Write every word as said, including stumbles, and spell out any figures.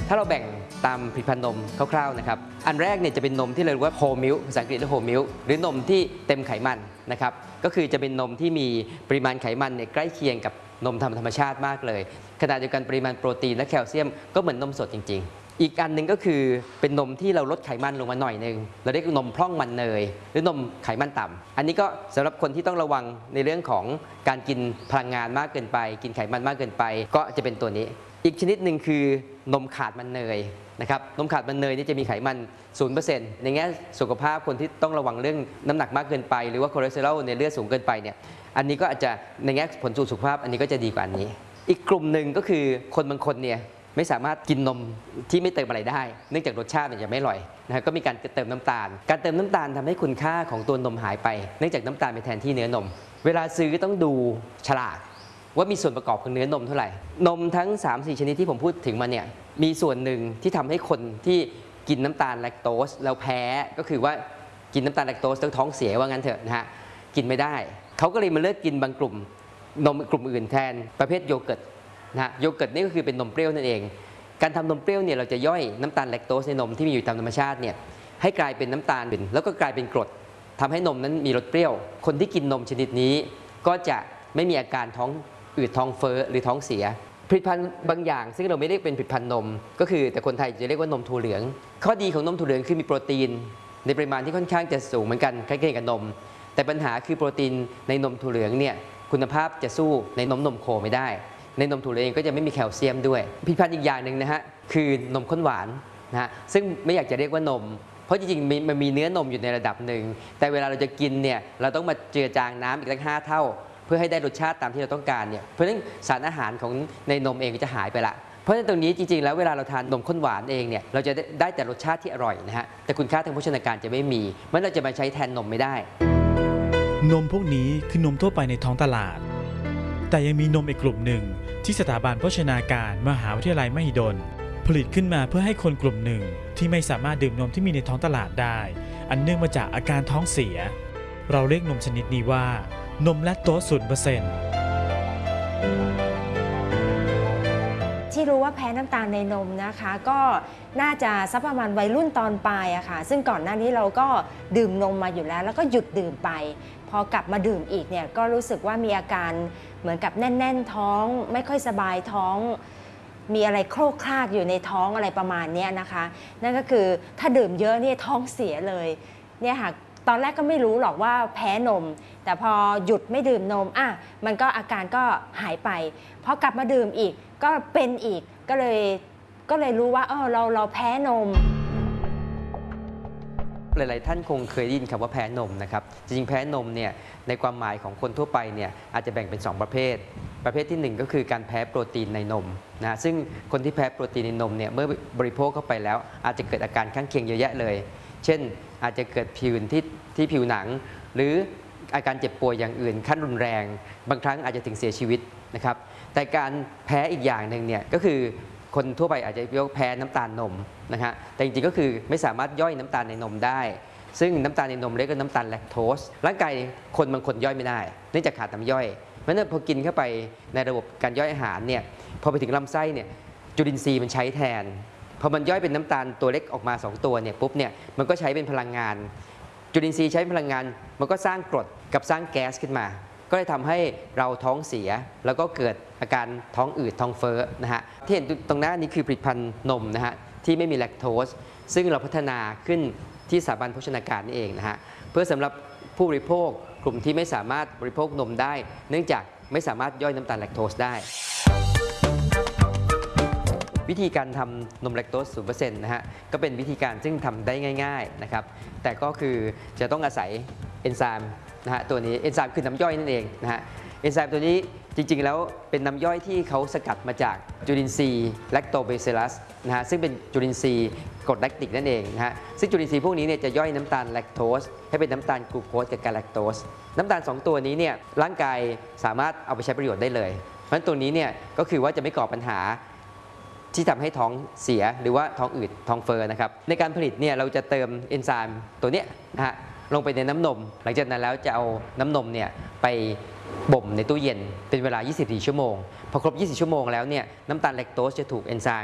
ถ้าเราแบ่งตามผลิตภัณฑ์นมคร่าวๆนะครับอันแรกเนี่ยจะเป็นนมที่เราเรียกว่าโฮลมิลค์ภาษาอังกฤษเรียกโฮลมิลค์หรือนมที่เต็มไขมันนะครับก็คือจะเป็นนมที่มีปริมาณไขมันเนี่ยใกล้เคียงกับนมธรรมชาติมากเลยขณะเดียวกันปริมาณโปรตีนและแคลเซียมก็เหมือนนมสดจริงๆอีกอันหนึ่งก็คือเป็นนมที่เราลดไขมันลงมาหน่อยนึงเราเรียกนมพร่องมันเนยหรือนมไขมันต่ำอันนี้ก็สำหรับคนที่ต้องระวังในเรื่องของการกินพลังงานมากเกินไปกินไขมันมากเกินไปก็จะเป็นตัวนี้อีกชนิดหนึ่งคือนมขาดมันเนยนะครับนมขาดมันเนยนี่จะมีไขมัน ศูนย์เปอร์เซ็นต์ ในแง่สุขภาพคนที่ต้องระวังเรื่องน้ำหนักมากเกินไปหรือว่าคอเลสเตอรอลในเลือดสูงเกินไปเนี่ยอันนี้ก็อาจจะในแง่ผลสู่สุขภาพอันนี้ก็จะดีกว่าอันนี้อีกกลุ่มหนึ่งก็คือคนบางคนเนี่ยไม่สามารถกินนมที่ไม่เติมอะไรได้เนื่องจากรสชาติมันจะไม่อร่อยนะครับก็มีการเติมน้ำตาลการเติมน้ำตาลทำให้คุณค่าของตัวนมหายไปเนื่องจากน้ำตาลไปแทนที่เนื้อนมเวลาซื้อต้องดูฉลากว่ามีส่วนประกอบของเนื้อนมเท่าไหร่นมทั้ง สามสี่ ชนิดที่ผมพูดถึงมาเนี่ยมีส่วนหนึ่งที่ทำให้คนที่กินน้ำตาลแลคโตสแล้วแพ้ก็คือว่ากินน้ำตาลแลคโตสแล้วท้องเสียว่างั้นเถอะนะฮะกินไม่ได้เขาก็เลยมาเลิกกินบางกลุ่มนมกลุ่มอื่นแทนประเภทโยเกิร์ตนะโยเกิร์ตนี่ก็คือเป็นนมเปรี้ยวนั่นเองการทำนมเปรี้ยวเนี่ยเราจะย่อยน้ำตาลแลคโตสในนมที่มีอยู่ตามธรรมชาติเนี่ยให้กลายเป็นน้ำตาลแล้วก็กลายเป็นกรดทำให้นมนั้นมีรสเปรี้ยวคนที่กินนมชนิดนี้ก็จะไม่มีอาการท้องอืดท้องเฟ้อหรือท้องเสียผลิตภัณฑ์บางอย่างซึ่งเราไม่เรียกเป็นผลิตภัณฑ์นมก็คือแต่คนไทยจะเรียกว่านมถั่วเหลืองข้อดีของนมถั่วเหลืองคือมีโปรตีนในปริมาณที่ค่อนข้างจะสูงเหมือนกันใกล้เคียงกับนมแต่ปัญหาคือโปรตีนในนมถั่วเหลืองเนี่ยคุณภาพจะสู้ในนมนมโคไม่ได้ในนมถั่วเหลืองก็จะไม่มีแคลเซียมด้วยผลิตภัณฑ์อีกอย่างหนึ่งนะฮะคือนมข้นหวานนะฮะซึ่งไม่อยากจะเรียกว่านมเพราะจริงๆมันมีเนื้อนมอยู่ในระดับหนึ่งแต่เวลาเราจะกินเนี่ยเราต้องมาเจือจางน้ำอีกตั้งห้าเท่าเพื่อให้ได้รสชาติตามที่เราต้องการเนี่ยเพราะฉะนั้นสารอาหารของในนมเองก็จะหายไปละเพราะฉะนั้นตรงนี้จริงๆแล้วเวลาเราทานนมข้นหวานเองเนี่ยเราจะได้แต่รสชาติที่อร่อยนะฮะแต่คุณค่าทางโภชนาการจะไม่มีมันเราจะมาใช้แทนนมไม่ได้นมพวกนี้คือนมทั่วไปในท้องตลาดแต่ยังมีนมอีกกลุ่มหนึ่งที่สถาบันโภชนาการมหาวิทยาลัยมหิดลผลิตขึ้นมาเพื่อให้คนกลุ่มหนึ่งที่ไม่สามารถดื่มนมที่มีในท้องตลาดได้อันเนื่องมาจากอาการท้องเสียเราเรียกนมชนิดนี้ว่านมแลคโตส ศูนย์เปอร์เซ็นต์ที่รู้ว่าแพ้น้ำตาลในนมนะคะก็น่าจะสักประมาณวัยรุ่นตอนปลายอะค่ะซึ่งก่อนหน้านี้เราก็ดื่มนมมาอยู่แล้วแล้วก็หยุดดื่มไปพอกลับมาดื่มอีกเนี่ยก็รู้สึกว่ามีอาการเหมือนกับแน่นๆท้องไม่ค่อยสบายท้องมีอะไรโครกครากอยู่ในท้องอะไรประมาณนี้นะคะนั่นก็คือถ้าดื่มเยอะเนี่ยท้องเสียเลยเนี่ยค่ะตอนแรกก็ไม่รู้หรอกว่าแพ้นมแต่พอหยุดไม่ดื่มนมอ่ะมันก็อาการก็หายไปพอกลับมาดื่มอีกก็เป็นอีกก็เลยก็เลยรู้ว่าเออเราเราแพ้นมหลายๆท่านคงเคยได้ยินคำว่าแพ้นมนะครับจริงๆแพ้นมเนี่ยในความหมายของคนทั่วไปเนี่ยอาจจะแบ่งเป็นสองประเภทประเภทที่หนึ่งก็คือการแพ้โปรตีนในนมนะซึ่งคนที่แพ้โปรตีนในนมเนี่ยเมื่อบริโภคเข้าไปแล้วอาจจะเกิดอาการข้างเคียงเยอะแยะเลยเช่นอาจจะเกิดผื่นที่ที่ผิวหนังหรืออาการเจ็บป่วยอย่างอื่นขั้นรุนแรงบางครั้งอาจจะถึงเสียชีวิตนะครับแต่การแพ้อีกอย่างหนึ่งเนี่ยก็คือคนทั่วไปอาจจะเรียกแพ้น้ำตาลนมนะฮะแต่จริงๆก็คือไม่สามารถย่อยน้ำตาลในนมได้ซึ่งน้ำตาลในนมเรียกว่าน้ำตาลแลคโตสร่างกายคนบางคนย่อยไม่ได้เนื่องจากขาดน้ำย่อยเพราะฉะนั้นพอกินเข้าไปในระบบการย่อยอาหารเนี่ยพอไปถึงลำไส้เนี่ยจุลินทรีย์มันใช้แทนพอมันย่อยเป็นน้ำตาลตัวเล็กออกมาสองตัวเนี่ยปุ๊บเนี่ยมันก็ใช้เป็นพลังงานจุลินทรีย์ใช้พลังงานมันก็สร้างกรดกับสร้างแก๊สขึ้นมาก็เลยทำให้เราท้องเสียแล้วก็เกิดอาการท้องอืดท้องเฟ้อนะฮะที่เห็นตรงหน้านี้คือผลิตภัณฑ์นมนะฮะที่ไม่มีแลคโตสซึ่งเราพัฒนาขึ้นที่สถาบันโภชนาการนี่เองนะฮะเพื่อสำหรับผู้บริโภคกลุ่มที่ไม่สามารถบริโภคนมได้เนื่องจากไม่สามารถย่อยน้ำตาลแลคโตสได้วิธีการทำนมแลคโตส ศูนย์เปอร์เซ็นต์ นะฮะก็เป็นวิธีการซึ่งทำได้ง่ายๆนะครับแต่ก็คือจะต้องอาศัยเอนไซม์นะฮะตัวนี้เอนไซม์คือน้ำย่อยนั่นเองนะฮะเอนไซม์ตัวนี้จริงๆแล้วเป็นน้ำย่อยที่เขาสกัดมาจากจุลินทรีย์แลคโตเบซิลลัสนะฮะซึ่งเป็นจุลินทรีย์กรดแลคติกนั่นเองนะฮะซึ่งจุลินทรีย์พวกนี้เนี่ยจะย่อยน้ำตาลแลคโตสให้เป็นน้ำตาลกลูโคสกับกาแลคโตสน้ำตาลสองตัวนี้เนี่ยร่างกายสามารถเอาไปใช้ประโยชน์ได้เลยเพราะฉะนั้นตัวนี้เนี่ยก็คือว่าจะไม่ก่อปัญหาที่ทำให้ท้องเสียหรือว่าท้องอืดท้องเฟ้อนะครับในการผลิตเนี่ยเราจะเติมเอนไซม์ตัวเนี้ยนะฮะลงไปในน้ำนมหลังจากนั้นแล้วจะเอาน้ำนมเนี่ยไปบ่มในตู้เย็นเป็นเวลายี่สิบสี่ชั่วโมงพอครบยี่สิบชั่วโมงแล้วเนี่ยน้ำตาลแลคโตสจะถูกเอนไซม์